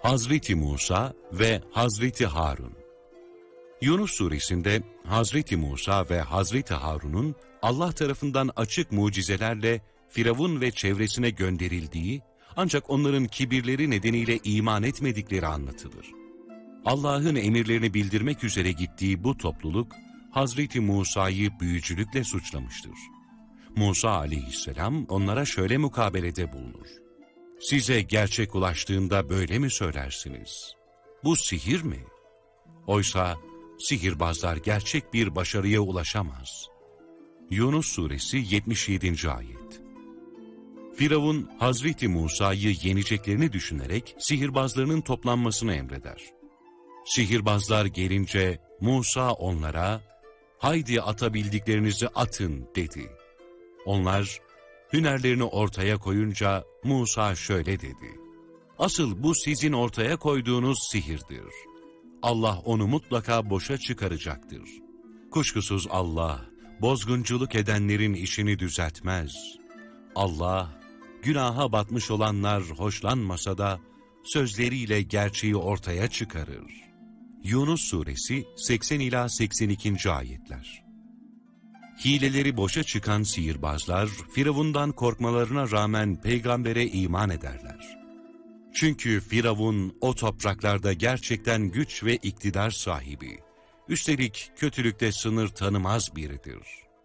Hazreti Musa ve Hazreti Harun. Yunus suresinde Hazreti Musa ve Hazreti Harun'un Allah tarafından açık mucizelerle Firavun ve çevresine gönderildiği, ancak onların kibirleri nedeniyle iman etmedikleri anlatılır. Allah'ın emirlerini bildirmek üzere gittiği bu topluluk, Hazreti Musa'yı büyücülükle suçlamıştır. Musa aleyhisselam onlara şöyle mukabelede bulunur: "Size gerçek ulaştığında böyle mi söylersiniz? Bu sihir mi? Oysa sihirbazlar gerçek bir başarıya ulaşamaz." Yunus suresi 77. ayet. Firavun, Hazreti Musa'yı yeneceklerini düşünerek sihirbazlarının toplanmasını emreder. Sihirbazlar gelince Musa onlara, "Haydi atabildiklerinizi atın," dedi. Onlar hünerlerini ortaya koyunca Musa şöyle dedi: "Asıl bu sizin ortaya koyduğunuz sihirdir. Allah onu mutlaka boşa çıkaracaktır. Kuşkusuz Allah, bozgunculuk edenlerin işini düzeltmez. Allah, günaha batmış olanlar hoşlanmasa da sözleriyle gerçeği ortaya çıkarır." Yunus suresi 80-82. ayetler. Hileleri boşa çıkan sihirbazlar, Firavun'dan korkmalarına rağmen peygambere iman ederler. Çünkü Firavun o topraklarda gerçekten güç ve iktidar sahibi, üstelik kötülükte sınır tanımaz biridir.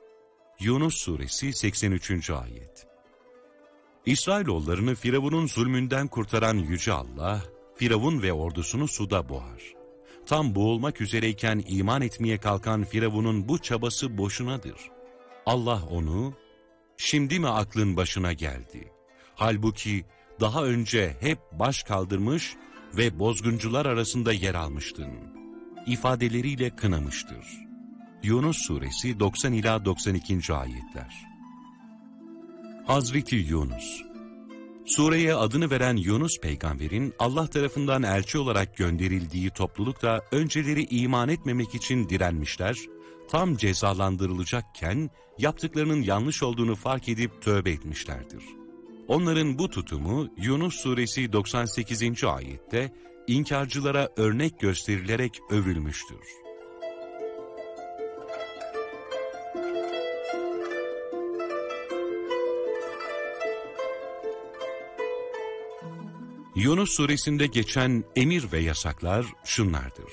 Yunus suresi 83. ayet. İsrailoğullarını Firavun'un zulmünden kurtaran Yüce Allah, Firavun ve ordusunu suda boğar. Tam boğulmak üzereyken iman etmeye kalkan Firavun'un bu çabası boşunadır. Allah onu, "Şimdi mi aklın başına geldi? Halbuki daha önce hep baş kaldırmış ve bozguncular arasında yer almıştın," ifadeleriyle kınamıştır. Yunus suresi 90-92. ayetler. Hazreti Yunus. Sureye adını veren Yunus peygamberin Allah tarafından elçi olarak gönderildiği toplulukta önceleri iman etmemek için direnmişler, tam cezalandırılacakken yaptıklarının yanlış olduğunu fark edip tövbe etmişlerdir. Onların bu tutumu Yunus suresi 98. ayette inkarcılara örnek gösterilerek övülmüştür. Yunus suresinde geçen emir ve yasaklar şunlardır: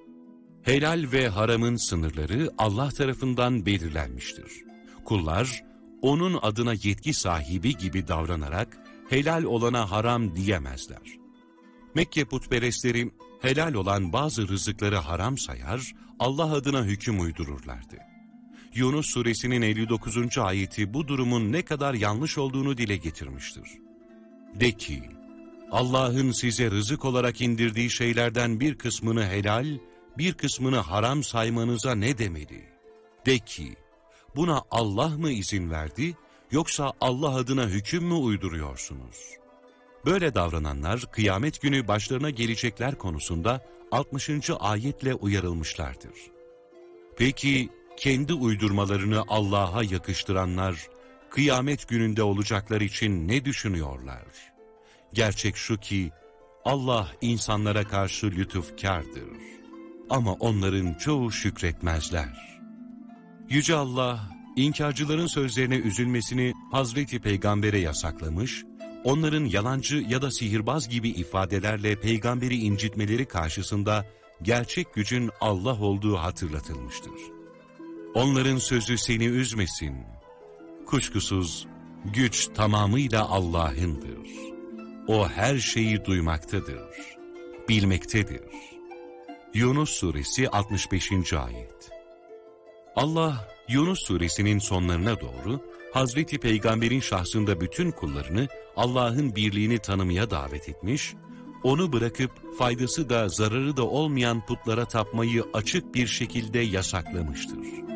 Helal ve haramın sınırları Allah tarafından belirlenmiştir. Kullar, onun adına yetki sahibi gibi davranarak helal olana haram diyemezler. Mekke putperestleri helal olan bazı rızıkları haram sayar, Allah adına hüküm uydururlardı. Yunus suresinin 59. ayeti bu durumun ne kadar yanlış olduğunu dile getirmiştir. De ki, Allah'ın size rızık olarak indirdiği şeylerden bir kısmını helal, bir kısmını haram saymanıza ne demeli? De ki, buna Allah mı izin verdi, yoksa Allah adına hüküm mü uyduruyorsunuz? Böyle davrananlar kıyamet günü başlarına gelecekler konusunda 60. ayetle uyarılmışlardır. Peki kendi uydurmalarını Allah'a yakıştıranlar kıyamet gününde olacaklar için ne düşünüyorlar? Gerçek şu ki Allah insanlara karşı lütufkârdır. Ama onların çoğu şükretmezler. Yüce Allah, inkarcıların sözlerine üzülmesini Hazreti Peygamber'e yasaklamış, onların yalancı ya da sihirbaz gibi ifadelerle peygamberi incitmeleri karşısında gerçek gücün Allah olduğu hatırlatılmıştır. Onların sözü seni üzmesin. Kuşkusuz güç tamamıyla Allah'ındır. O her şeyi duymaktadır, bilmektedir. Yunus suresi 65. ayet. Allah, Yunus suresinin sonlarına doğru Hazreti Peygamber'in şahsında bütün kullarını Allah'ın birliğini tanımaya davet etmiş, onu bırakıp faydası da zararı da olmayan putlara tapmayı açık bir şekilde yasaklamıştır.